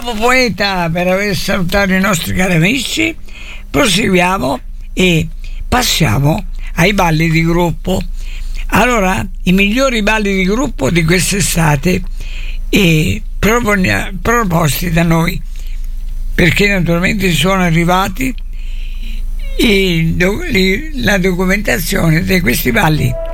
Dopo Poeta, per aver salutato i nostri cari amici, proseguiamo e passiamo ai balli di gruppo. Allora, i migliori balli di gruppo di quest'estate proposti da noi, perché naturalmente sono arrivati la documentazione di questi balli.